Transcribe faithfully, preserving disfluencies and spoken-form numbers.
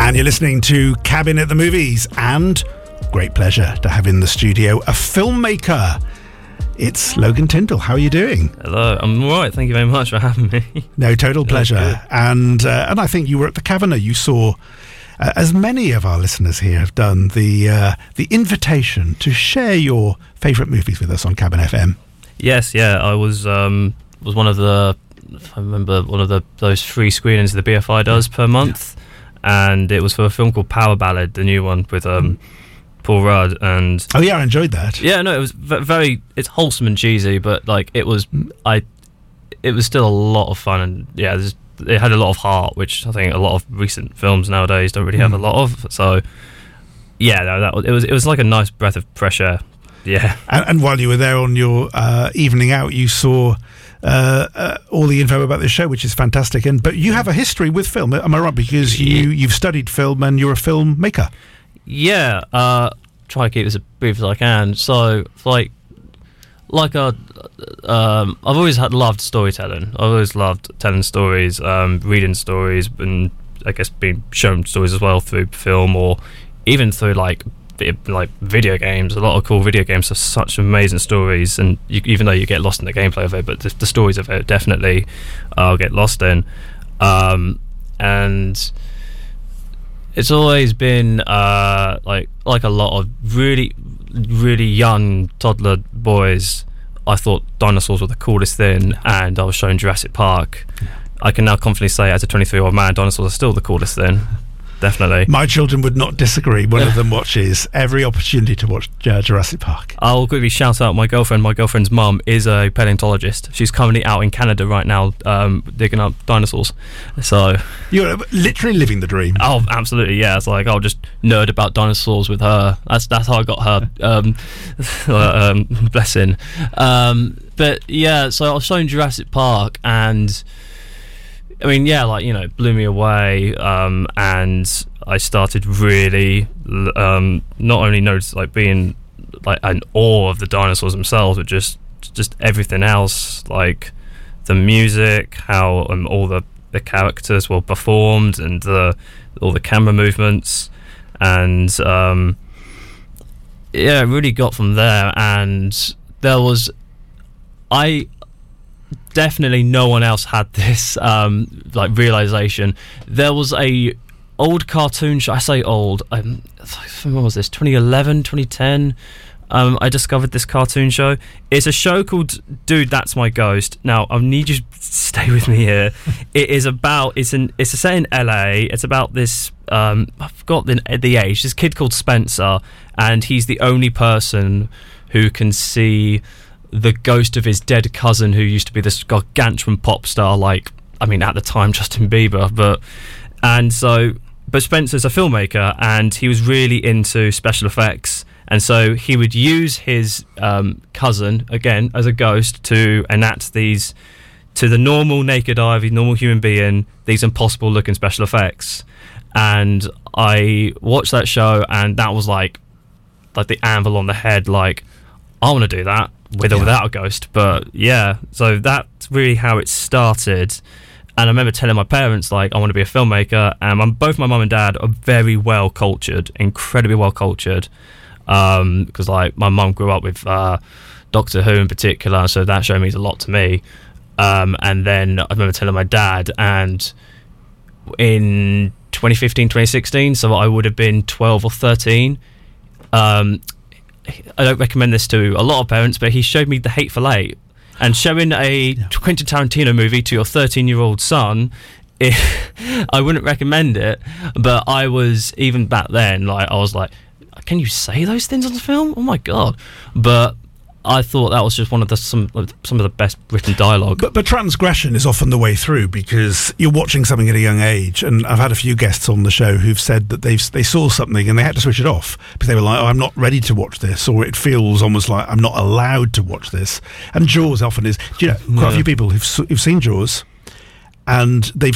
And you're listening to Cabin at the Movies, and great pleasure to have in the studio a filmmaker. It's Logan Tyndall. How are you doing? Hello, I'm all right. Thank you very much for having me. No, total pleasure. And uh, and I think you were at the Kavanagh. You saw, uh, as many of our listeners here have done, the uh, the invitation to share your favourite movies with us on Cabin F M. Yes, yeah, I was um, was one of the, I remember one of the those free screenings the B F I does per month, yeah. And it was for a film called Power Ballad, the new one with um, Paul Rudd. And oh yeah, I enjoyed that. Yeah, no, it was very, it's wholesome and cheesy, but like it was, I, it was still a lot of fun, and yeah, it had a lot of heart, which I think a lot of recent films nowadays don't really have mm. a lot of. So yeah, no, that was, it was it was like a nice breath of fresh air. Yeah, and, and while you were there on your uh, evening out, you saw uh, uh, all the info about this show, which is fantastic. And but you have a history with film, am I right? Because you you've studied film and you're a filmmaker. Yeah, uh, try to keep this as brief as I can. So, like, like a, um, I've always had loved storytelling. I've always loved telling stories, um, reading stories, and I guess being shown stories as well through film or even through like like video games. A lot of cool video games have such amazing stories, and you, even though you get lost in the gameplay of it, but the, the stories of it definitely I'll get lost in, um, and. It's always been uh, like like a lot of really, really young toddler boys. I thought dinosaurs were the coolest thing, and I was shown Jurassic Park. I can now confidently say, as a twenty-three-year-old man, dinosaurs are still the coolest thing. Definitely. My children would not disagree. One of them watches every opportunity to watch uh, Jurassic Park. I'll quickly shout out my girlfriend. My girlfriend's mum is a paleontologist. She's currently out in Canada right now um, digging up dinosaurs. So you're literally living the dream. Oh, absolutely, yeah. It's like I'll just nerd about dinosaurs with her. That's that's how I got her. Um, um, blessing. Um, but yeah, so I was showing Jurassic Park, and I mean, yeah, like, you know, blew me away, um, and I started really um, not only notice like being like in awe of the dinosaurs themselves, but just just everything else, like the music, how um, all the, the characters were performed, and the all the camera movements, and um, yeah, it really got from there. And there was, I. Definitely no one else had this um, like realization. There was a old cartoon show. I say old. Um, when was this? twenty eleven, twenty ten. Um, I discovered this cartoon show. It's a show called Dude, That's My Ghost. Now I need you to stay with me here. It is about. It's an. It's a set in L A. It's about this. Um, I forgot the the age. This kid called Spencer, and he's the only person who can see the ghost of his dead cousin, who used to be this gargantuan pop star, like, I mean, at the time, Justin Bieber, but, and so, but Spencer's a filmmaker, and he was really into special effects, and so he would use his um, cousin, again, as a ghost, to enact these, to the normal naked eye of the normal human being, these impossible looking special effects. And I watched that show, and that was like, like the anvil on the head, like, I want to do that, with or yeah. without a ghost. But yeah, so that's really how it started. And I remember telling my parents, like, I want to be a filmmaker, and my, both my mum and dad are very well cultured, incredibly well cultured, um, because like my mum grew up with uh, Doctor Who in particular, so that show means a lot to me. Um, and then I remember telling my dad, and in twenty fifteen, twenty sixteen, so I would have been twelve or thirteen, um, I don't recommend this to a lot of parents, but he showed me The Hateful Eight, and showing a yeah. Quentin Tarantino movie to your thirteen-year-old son, it, I wouldn't recommend it. But I was, even back then, like I was like, can you say those things on the film? Oh my god! But I thought that was just one of the some some of the best written dialogue. But, but transgression is often the way through, because you're watching something at a young age, and I've had a few guests on the show who've said that they've they saw something and they had to switch it off because they were like, oh, I'm not ready to watch this, or it feels almost like I'm not allowed to watch this. And Jaws often is. Do you know, quite yeah. a few people who've who've seen Jaws, and they've